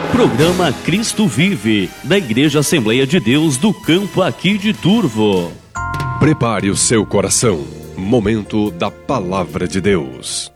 Programa Cristo Vive, da Igreja Assembleia de Deus do Campo aqui de Turvo. Prepare o seu coração. Momento da Palavra de Deus.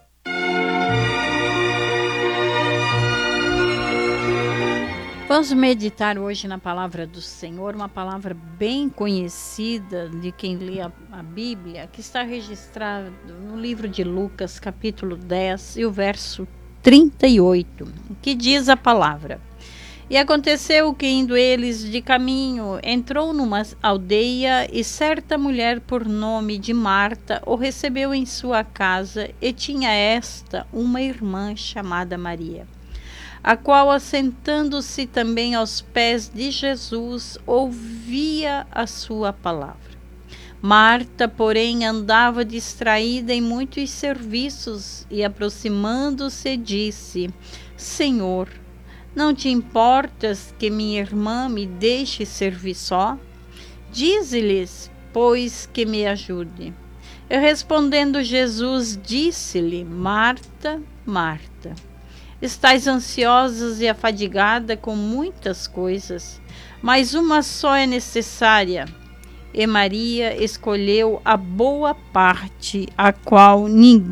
Vamos meditar hoje na Palavra do Senhor, uma palavra bem conhecida de quem lê a Bíblia, que está registrado no livro de Lucas, capítulo 10, e o verso 38, que diz a palavra: E aconteceu que, indo eles de caminho, entrou numa aldeia, e certa mulher por nome de Marta o recebeu em sua casa, e tinha esta uma irmã chamada Maria, a qual, assentando-se também aos pés de Jesus, ouvia a sua palavra. Marta, porém, andava distraída em muitos serviços, e aproximando-se disse: Senhor, não te importas que minha irmã me deixe servir só? Dize-lhes, pois, que me ajude. E respondendo Jesus, disse-lhe: Marta, Marta, estás ansiosa e afadigada com muitas coisas, mas uma só é necessária. E Maria escolheu a boa parte, a qual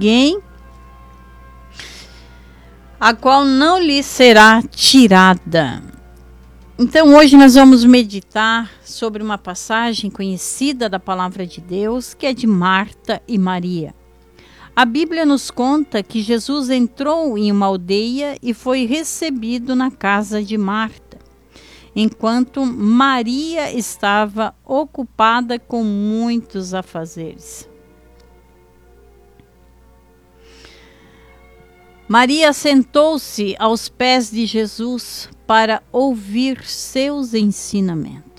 não lhe será tirada. Então hoje nós vamos meditar sobre uma passagem conhecida da Palavra de Deus, que é de Marta e Maria. A Bíblia nos conta que Jesus entrou em uma aldeia e foi recebido na casa de Marta, enquanto Maria estava ocupada com muitos afazeres. Maria sentou-se aos pés de Jesus para ouvir seus ensinamentos.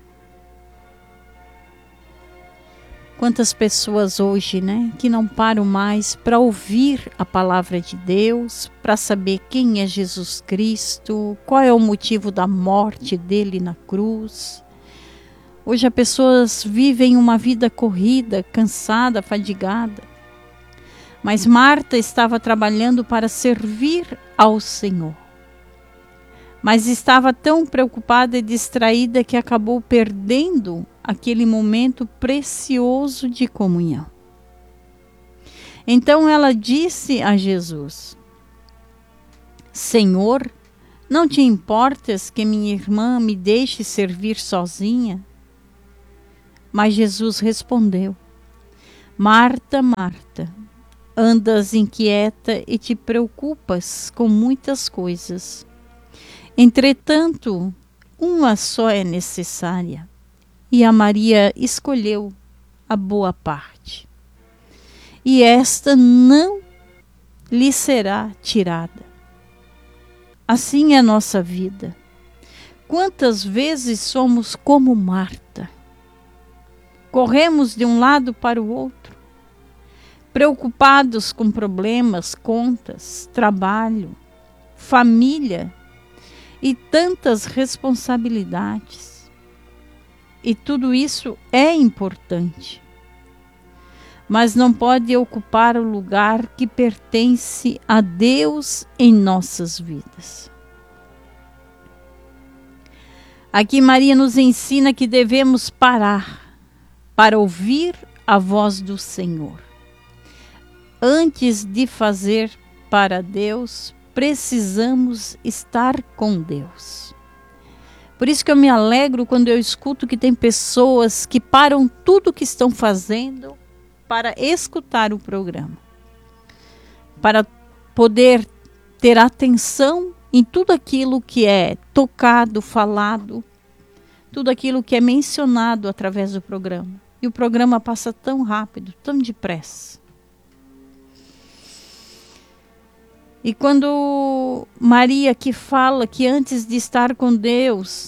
Quantas pessoas hoje, que não param mais para ouvir a palavra de Deus, para saber quem é Jesus Cristo, qual é o motivo da morte dele na cruz. Hoje as pessoas vivem uma vida corrida, cansada, fadigada. Mas Marta estava trabalhando para servir ao Senhor. Mas estava tão preocupada e distraída que acabou perdendo aquele momento precioso de comunhão. Então ela disse a Jesus: Senhor, não te importas que minha irmã me deixe servir sozinha? Mas Jesus respondeu: Marta, Marta, andas inquieta e te preocupas com muitas coisas. Entretanto, uma só é necessária, e a Maria escolheu a boa parte, e esta não lhe será tirada. Assim é a nossa vida. Quantas vezes somos como Marta? Corremos de um lado para o outro, preocupados com problemas, contas, trabalho, família e tantas responsabilidades. E tudo isso é importante, mas não pode ocupar o lugar que pertence a Deus em nossas vidas. Aqui Maria nos ensina que devemos parar para ouvir a voz do Senhor. Antes de fazer para Deus, precisamos estar com Deus. Por isso que eu me alegro quando eu escuto que tem pessoas que param tudo o que estão fazendo para escutar o programa, para poder ter atenção em tudo aquilo que é tocado, falado, tudo aquilo que é mencionado através do programa. E o programa passa tão rápido, tão depressa. E quando Maria aqui fala que antes de estar com Deus,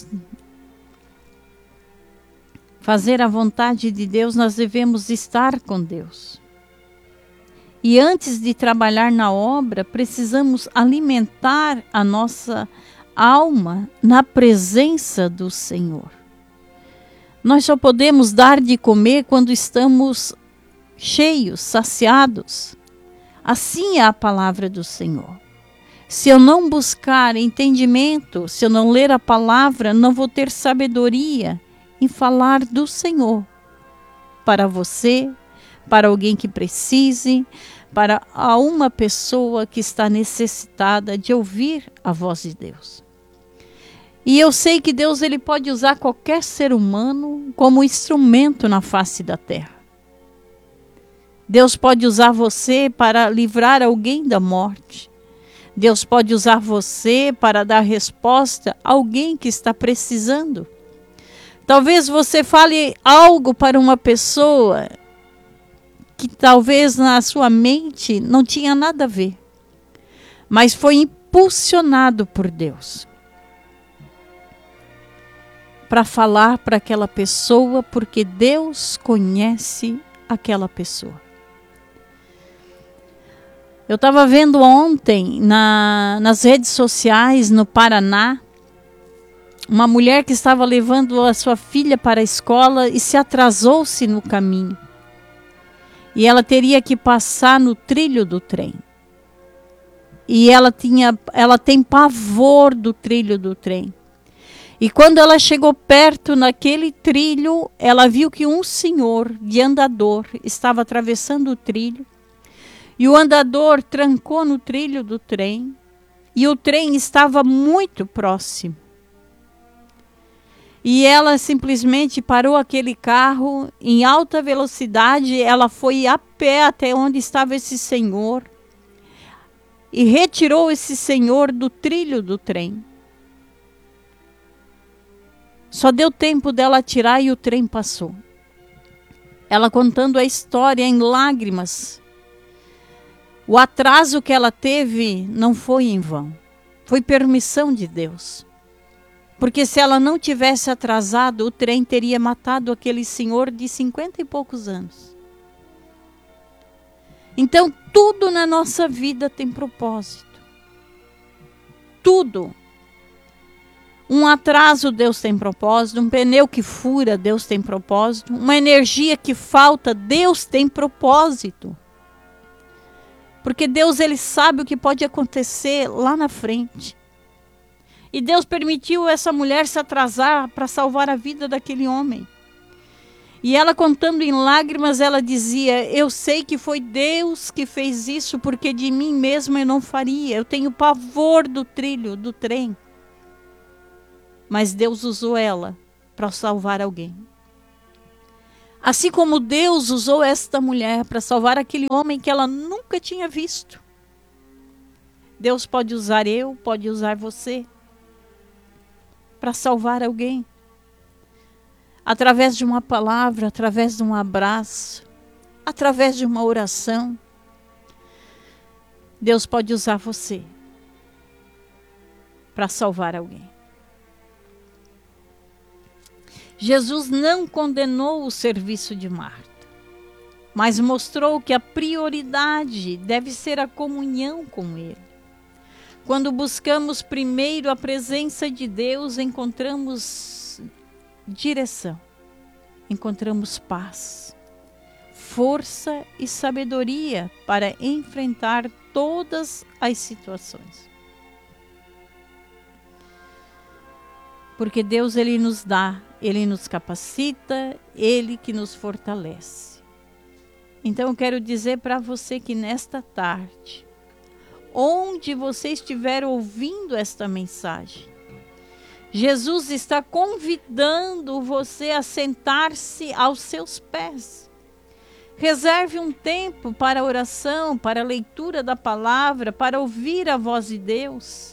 fazer a vontade de Deus, nós devemos estar com Deus. E antes de trabalhar na obra, precisamos alimentar a nossa alma na presença do Senhor. Nós só podemos dar de comer quando estamos cheios, saciados. Assim é a palavra do Senhor. Se eu não buscar entendimento, se eu não ler a palavra, não vou ter sabedoria em falar do Senhor para você, para alguém que precise, para uma pessoa que está necessitada de ouvir a voz de Deus. E eu sei que Deus ele pode usar qualquer ser humano como instrumento na face da terra. Deus pode usar você para livrar alguém da morte. Deus pode usar você para dar resposta a alguém que está precisando. Talvez você fale algo para uma pessoa que talvez na sua mente não tinha nada a ver, mas foi impulsionado por Deus para falar para aquela pessoa, porque Deus conhece aquela pessoa. Eu estava vendo ontem nas redes sociais no Paraná, uma mulher que estava levando a sua filha para a escola e se atrasou-se no caminho. E ela teria que passar no trilho do trem. E ela tem pavor do trilho do trem. E quando ela chegou perto naquele trilho, ela viu que um senhor de andador estava atravessando o trilho. E o andador trancou no trilho do trem. E o trem estava muito próximo. E ela simplesmente parou aquele carro em alta velocidade. Ela foi a pé até onde estava esse senhor. E retirou esse senhor do trilho do trem. Só deu tempo dela tirar e o trem passou. Ela contando a história em lágrimas. O atraso que ela teve não foi em vão. Foi permissão de Deus. Porque se ela não tivesse atrasado, o trem teria matado aquele senhor de 50 e poucos anos. Então, tudo na nossa vida tem propósito. Tudo. Um atraso, Deus tem propósito. Um pneu que fura, Deus tem propósito. Uma energia que falta, Deus tem propósito. Porque Deus ele sabe o que pode acontecer lá na frente. E Deus permitiu essa mulher se atrasar para salvar a vida daquele homem. E ela contando em lágrimas, ela dizia: eu sei que foi Deus que fez isso, porque de mim mesma eu não faria. Eu tenho pavor do trilho, do trem. Mas Deus usou ela para salvar alguém. Assim como Deus usou esta mulher para salvar aquele homem que ela nunca tinha visto. Deus pode usar eu, pode usar você para salvar alguém. Através de uma palavra, através de um abraço, através de uma oração. Deus pode usar você para salvar alguém. Jesus não condenou o serviço de Marta, mas mostrou que a prioridade deve ser a comunhão com Ele. Quando buscamos primeiro a presença de Deus, encontramos direção, encontramos paz, força e sabedoria para enfrentar todas as situações. Porque Deus ele nos dá, Ele nos capacita, Ele que nos fortalece. Então eu quero dizer para você que nesta tarde, onde você estiver ouvindo esta mensagem, Jesus está convidando você a sentar-se aos seus pés. Reserve um tempo para a oração, para a leitura da palavra, para ouvir a voz de Deus.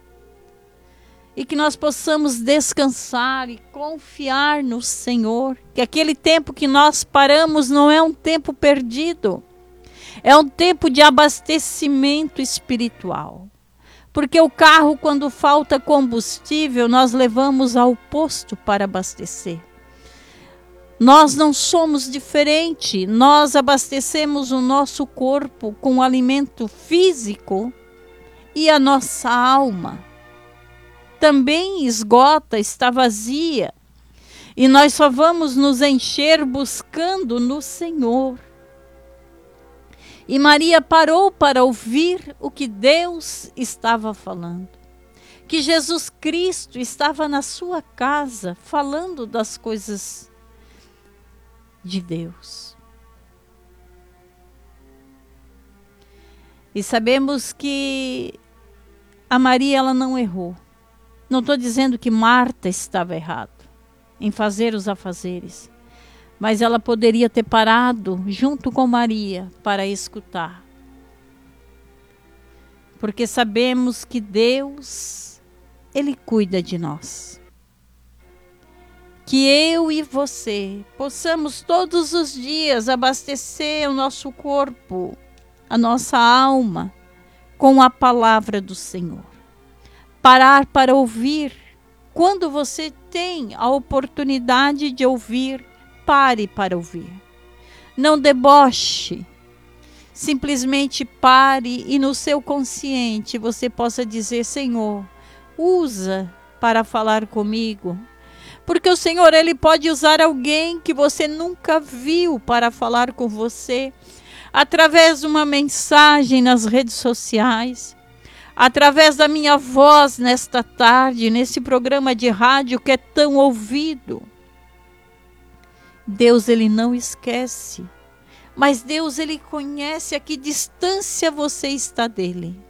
E que nós possamos descansar e confiar no Senhor. Que aquele tempo que nós paramos não é um tempo perdido. É um tempo de abastecimento espiritual. Porque o carro, quando falta combustível, nós levamos ao posto para abastecer. Nós não somos diferente. Nós abastecemos o nosso corpo com alimento físico e a nossa alma também esgota, está vazia. E nós só vamos nos encher buscando no Senhor. E Maria parou para ouvir o que Deus estava falando. Que Jesus Cristo estava na sua casa falando das coisas de Deus. E sabemos que a Maria, ela não errou. Não estou dizendo que Marta estava errada em fazer os afazeres. Mas ela poderia ter parado junto com Maria para escutar. Porque sabemos que Deus, Ele cuida de nós. Que eu e você possamos todos os dias abastecer o nosso corpo, a nossa alma, com a palavra do Senhor. Parar para ouvir. Quando você tem a oportunidade de ouvir, pare para ouvir. Não deboche. Simplesmente pare e no seu consciente você possa dizer: Senhor, usa para falar comigo. Porque o Senhor, Ele pode usar alguém que você nunca viu para falar com você. Através de uma mensagem nas redes sociais. Através da minha voz nesta tarde, nesse programa de rádio que é tão ouvido. Deus, Ele não esquece, mas Deus, Ele conhece a que distância você está dEle.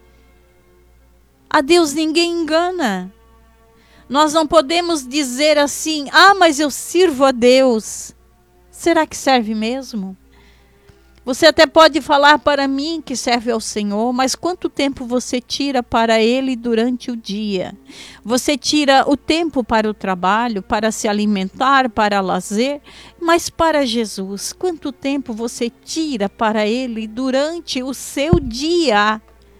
A Deus ninguém engana. Nós não podemos dizer assim: mas eu sirvo a Deus. Será que serve mesmo? Você até pode falar para mim que serve ao Senhor, mas quanto tempo você tira para Ele durante o dia? Você tira o tempo para o trabalho, para se alimentar, para lazer, mas para Jesus, quanto tempo você tira para Ele durante o seu dia?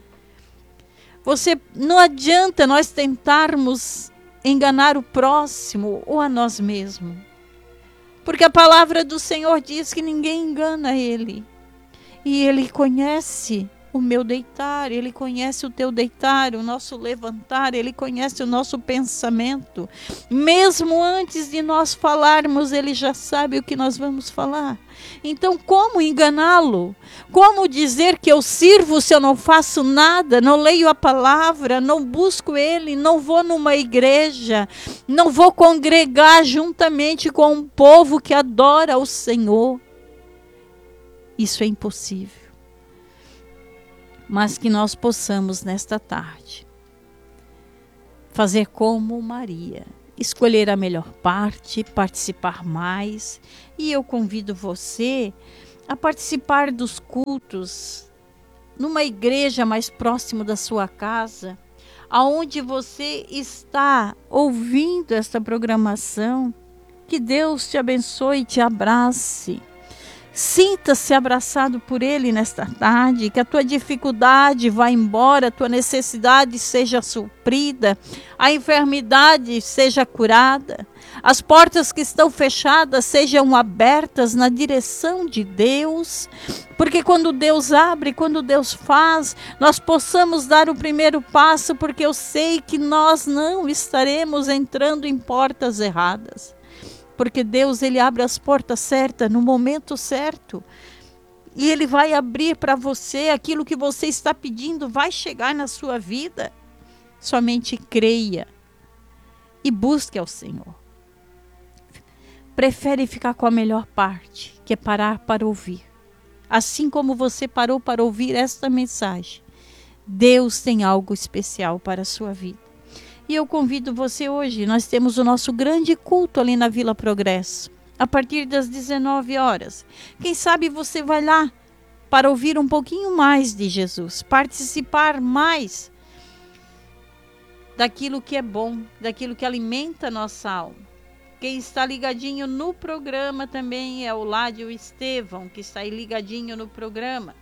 Não adianta nós tentarmos enganar o próximo ou a nós mesmos, porque a palavra do Senhor diz que ninguém engana Ele. E Ele conhece o meu deitar, Ele conhece o teu deitar, o nosso levantar, Ele conhece o nosso pensamento. Mesmo antes de nós falarmos, Ele já sabe o que nós vamos falar. Então, como enganá-lo? Como dizer que eu sirvo se eu não faço nada, não leio a palavra, não busco Ele, não vou numa igreja, não vou congregar juntamente com um povo que adora o Senhor? Isso é impossível. Mas que nós possamos nesta tarde fazer como Maria, escolher a melhor parte, participar mais. E eu convido você a participar dos cultos numa igreja mais próximo da sua casa, aonde você está ouvindo esta programação. Que Deus te abençoe e te abrace. Sinta-se abraçado por Ele nesta tarde, que a tua dificuldade vá embora, a tua necessidade seja suprida, a enfermidade seja curada, as portas que estão fechadas sejam abertas na direção de Deus, porque quando Deus abre, quando Deus faz, nós possamos dar o primeiro passo, porque eu sei que nós não estaremos entrando em portas erradas. Porque Deus, Ele abre as portas certas no momento certo. E Ele vai abrir para você aquilo que você está pedindo, vai chegar na sua vida. Somente creia e busque ao Senhor. Prefere ficar com a melhor parte, que é parar para ouvir. Assim como você parou para ouvir esta mensagem, Deus tem algo especial para a sua vida. E eu convido você hoje, nós temos o nosso grande culto ali na Vila Progresso, a partir das 19 horas. Quem sabe você vai lá para ouvir um pouquinho mais de Jesus, participar mais daquilo que é bom, daquilo que alimenta a nossa alma. Quem está ligadinho no programa também é o Ládio Estevão, que está aí ligadinho no programa.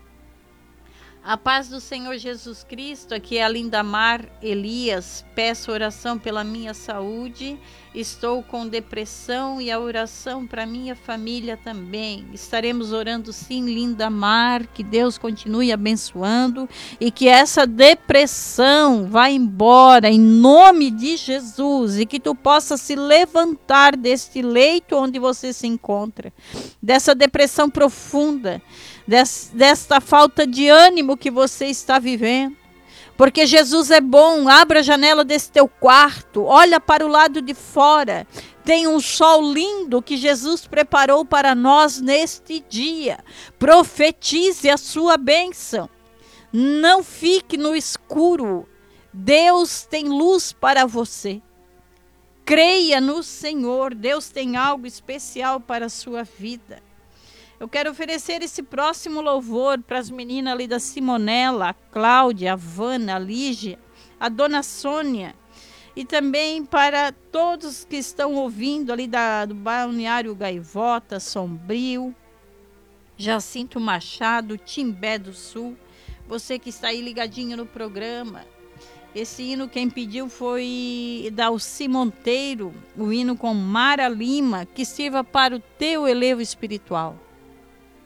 A paz do Senhor Jesus Cristo, aqui é a Lindamar Elias, peço oração pela minha saúde, estou com depressão e a oração para minha família também. Estaremos orando sim, Lindamar, que Deus continue abençoando e que essa depressão vá embora em nome de Jesus e que tu possa se levantar deste leito onde você se encontra, dessa depressão profunda. desta falta de ânimo que você está vivendo. Porque Jesus é bom. Abra a janela desse teu quarto, olha para o lado de fora. Tem um sol lindo que Jesus preparou para nós neste dia. Profetize a sua bênção. Não fique no escuro. Deus tem luz para você. Creia no Senhor. Deus tem algo especial para a sua vida. Eu quero oferecer esse próximo louvor para as meninas ali da Simonela, a Cláudia, a Vana, a Lígia, a Dona Sônia. E também para todos que estão ouvindo ali do Balneário Gaivota, Sombrio, Jacinto Machado, Timbé do Sul. Você que está aí ligadinho no programa. Esse hino quem pediu foi Dalci Monteiro, o hino com Mara Lima, que sirva para o teu elevo espiritual.